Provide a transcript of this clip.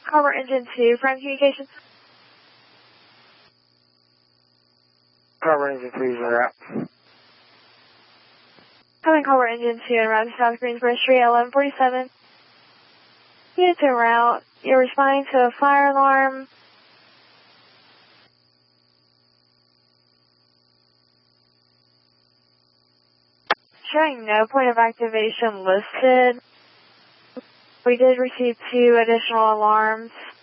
Carver Engine 2, Prime Communications. Carver Engine 3 is en route. Coming Carver Engine 2 en route to South Greensboro Street, 1147. Units en route. You're responding to a fire alarm. Showing no point of activation listed. We did receive 2 additional alarms.